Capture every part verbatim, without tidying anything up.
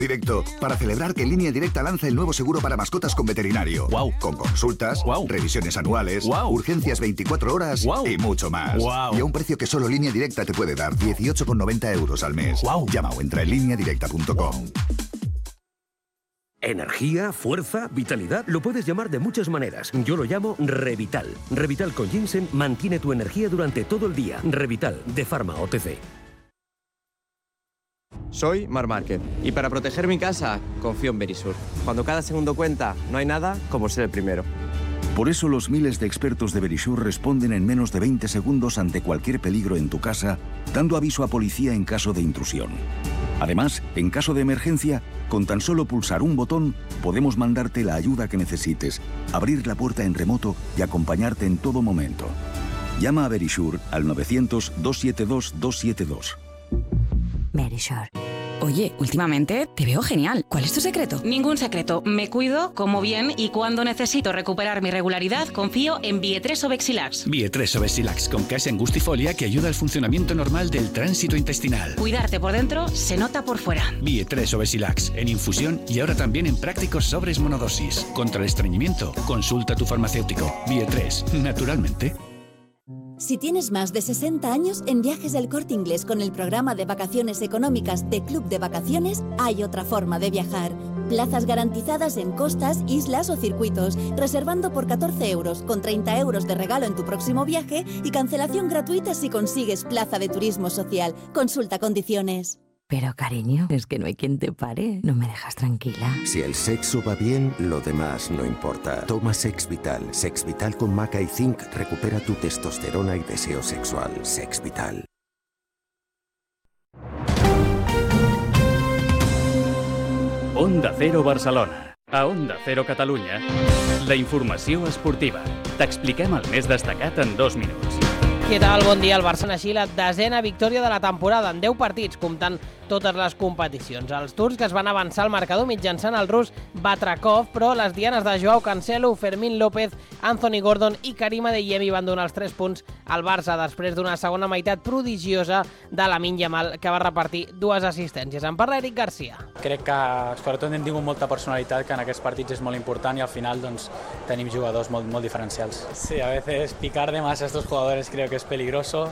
Directo, para celebrar que Línea Directa lanza el nuevo seguro para mascotas con veterinario. Wow. Con consultas, wow. revisiones anuales, wow. urgencias veinticuatro horas wow. y mucho más. Wow. Y a un precio que solo Línea Directa te puede dar, dieciocho con noventa euros al mes. Wow. Llama o entra en línea directa punto com. Energía, fuerza, vitalidad, lo puedes llamar de muchas maneras. Yo lo llamo Revital. Revital con ginseng mantiene tu energía durante todo el día. Revital, de Pharma O T C. Soy Marc Márquez y para proteger mi casa confío en Verisur. Cuando cada segundo cuenta, no hay nada como ser el primero. Por eso los miles de expertos de Verisur responden en menos de veinte segundos ante cualquier peligro en tu casa, dando aviso a policía en caso de intrusión. Además, en caso de emergencia, con tan solo pulsar un botón, podemos mandarte la ayuda que necesites, abrir la puerta en remoto y acompañarte en todo momento. Llama a Verisur al novecientos, doscientos setenta y dos, doscientos setenta y dos. Verisur. Oye, últimamente te veo genial. ¿Cuál es tu secreto? Ningún secreto. Me cuido, como bien y cuando necesito recuperar mi regularidad, confío en Bietres o Bexilax. Bietres o Bexilax con case angustifolia que ayuda al funcionamiento normal del tránsito intestinal. Cuidarte por dentro se nota por fuera. Bietres o Bexilax en infusión y ahora también en prácticos sobres monodosis. Contra el estreñimiento, consulta a tu farmacéutico. Bietres, naturalmente. Si tienes más de sesenta años, en Viajes del Corte Inglés con el programa de vacaciones económicas de Club de Vacaciones, hay otra forma de viajar. Plazas garantizadas en costas, islas o circuitos, reservando por catorce euros, con treinta euros de regalo en tu próximo viaje y cancelación gratuita si consigues plaza de turismo social. Consulta condiciones. Pero cariño, es que no hay quien te pare. No me dejas tranquila. Si el sexo va bien, lo demás no importa. Toma Sex Vital. Sex Vital con maca y zinc recupera tu testosterona y deseo sexual. Sex Vital. Onda Cero Barcelona. A Onda Cero Catalunya. La informació esportiva. T'expliquem el més destacat en dos minuts. Què tal? Bon dia. El Barça així la desena victòria de la temporada en deu partits, comptant totes les competicions. Els turcs que es van avançar al marcador mitjançant el rus Batrakov, però les dianes de Joao Cancelo, Fermín López, Anthony Gordon i Karim Adeyemi van donar els tres punts al Barça després d'una segona meitat prodigiosa de Lamine Yamal, que va repartir dues assistències. En parla Eric Garcia. Crec que sobretot hem tingut molta personalitat, que en aquests partits és molt important i al final doncs, tenim jugadors molt, molt diferencials. Sí, a veces picar de más a estos jugadores creo que es peligroso.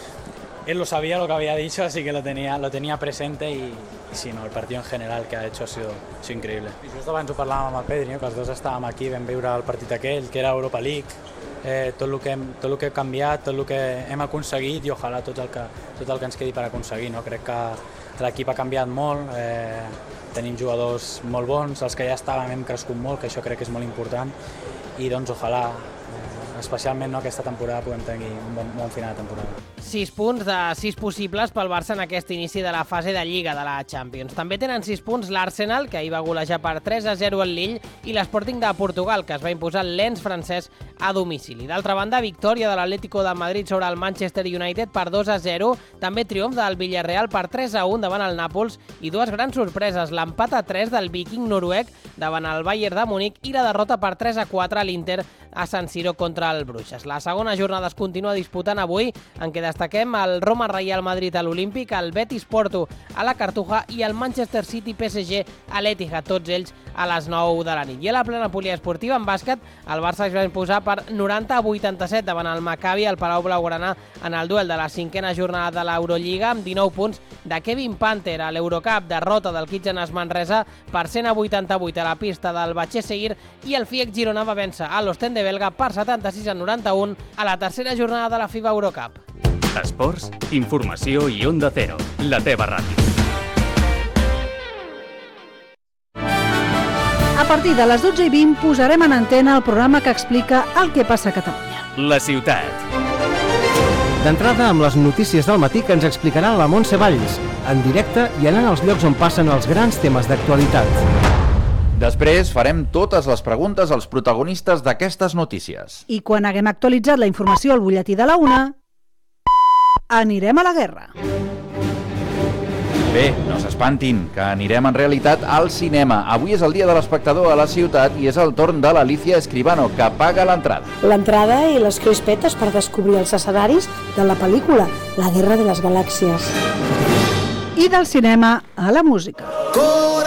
Él lo sabía lo que había dicho, así que lo tenía, lo tenía presente y, y sí, no, el partido en general que ha hecho ha sido, ha sido increïble. I just abans ho parlàvem amb el Pedri, no? Que els dos estàvem aquí, vam veure el partit aquell, que era Europa League, eh, tot, el que hem, tot el que hem canviat, tot el que hem aconseguit i ojalà tot el que, tot el que ens quedi per aconseguir. No? Crec que l'equip ha canviat molt, eh, tenim jugadors molt bons, els que ja estàvem hem crescut molt, que això crec que és molt important i doncs ojalà especialment no, aquesta temporada podem tenir un bon, bon final de temporada. sis punts de sis possibles pel Barça en aquest inici de la fase de Lliga de la Champions. També tenen sis punts l'Arsenal, que ahir va golejar per tres a zero el Lille, i l'Sporting de Portugal, que es va imposar l'Lens francès a domicili. D'altra banda, victòria de l'Atlético de Madrid sobre el Manchester United per dos a zero, també triomf del Villarreal per tres a un davant el Nàpols i dues grans sorpreses, l'empat a tres del Viking noruec davant el Bayern de Múnich i la derrota per tres a quatre a l'Inter a San Siro contra el Bruixes. La segona jornada es continua disputant avui, en què destaquem el Roma Real Madrid a l'Olímpic, el Betis Porto a la Cartuja i el Manchester City P S G a l'Etihad, tots ells a les nou de la nit. I a la plena poliesportiva en bàsquet, el Barça es va imposar per noranta a vuitanta-set davant el Maccabi al Palau Blaugrana en el duel de la cinquena jornada de l'Eurolliga amb dinou punts de Kevin Panther a l'Eurocup, derrota del Kitchener Manresa per cent a vuitanta-vuit a la pista del Batxer Seguir i el F I E C Girona va vèncer a l'Ostende belga per setanta-sis a noranta-un a la tercera jornada de la FIBA Eurocup. Esports, informació i Onda Cero, la teva ràdio. A partir de les dotze i vint posarem en antena el programa que explica el que passa a Catalunya. La ciutat. D'entrada amb les notícies del matí que ens explicarà la Montse Valls, en directe i anant als llocs on passen els grans temes d'actualitat. Després farem totes les preguntes als protagonistes d'aquestes notícies. I quan haguem actualitzat la informació al butlletí de la una, anirem a la guerra. Bé, no s'espantin, que anirem en realitat al cinema. Avui és el dia de l'espectador a la ciutat i és el torn de l'Alicia Escribano, que paga l'entrada. L'entrada i les crispetes per descobrir els escenaris de la pel·lícula La Guerra de les Galàxies. I del cinema a la música. Oh!